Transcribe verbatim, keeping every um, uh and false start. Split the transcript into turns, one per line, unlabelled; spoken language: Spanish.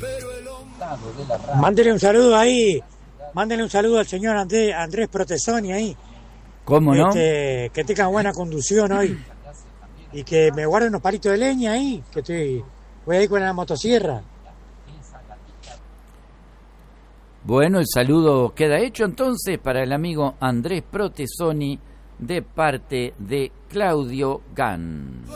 Mándele un saludo ahí, mándele un saludo al señor Andrés, Andrés Protesoni ahí.
¿Cómo no?
Este, que tengan buena conducción hoy. Y que me guarden unos palitos de leña ahí, que estoy, voy a ir con la motosierra.
Bueno, el saludo queda hecho entonces para el amigo Andrés Protesoni de parte de Claudio Gan.